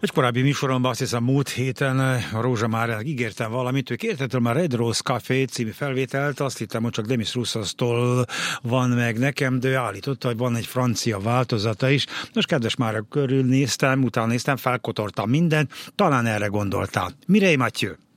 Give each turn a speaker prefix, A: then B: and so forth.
A: Egy korábbi műsoromban, azt hiszem múlt héten a Rózsa már ígértem valamit, ő kérte tőlem a Red Rose Café című felvételt, azt hittem, hogy csak Demis Roussasztól van meg nekem, de ő állította, hogy van egy francia változata is. Most kedves Mára, körülnéztem, utána néztem, felkotortam mindent, talán erre gondoltál. Mireille Mathieu.